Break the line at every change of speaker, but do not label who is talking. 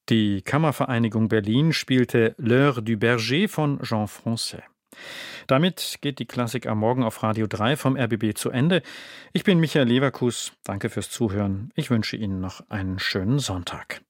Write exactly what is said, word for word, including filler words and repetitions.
Die Kammervereinigung Berlin spielte L'Heure du Berger von Jean Francais. Damit geht die Klassik am Morgen auf Radio drei vom R B B zu Ende. Ich bin Michael Leverkus. Danke fürs Zuhören. Ich wünsche Ihnen noch einen schönen Sonntag.